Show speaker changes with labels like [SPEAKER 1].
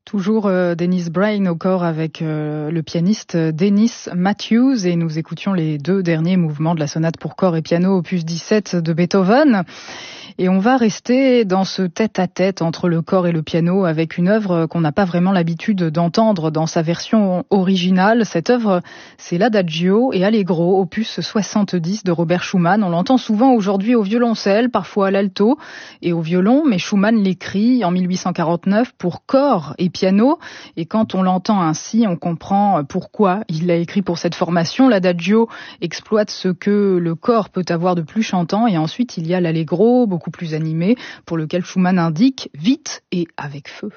[SPEAKER 1] Toujours Dennis Brain au corps avec le pianiste Dennis Matthews, et nous écoutions les deux derniers mouvements de la sonate pour corps et piano opus 17 de Beethoven. Et on va rester dans ce tête-à-tête entre le corps et le piano avec une œuvre qu'on n'a pas vraiment l'habitude d'entendre dans sa version originale. Cette œuvre, c'est l'Adagio et Allegro, opus 70 de Robert Schumann. On l'entend souvent aujourd'hui au violoncelle, parfois à l'alto et au violon, mais Schumann l'écrit en 1849 pour corps et piano. Et quand on l'entend ainsi, on comprend pourquoi il l'a écrit pour cette formation. L'Adagio exploite ce que le corps peut avoir de plus chantant, et ensuite il y a l'Allegro, beaucoup plus animé, pour lequel Schumann indique vite et avec feu.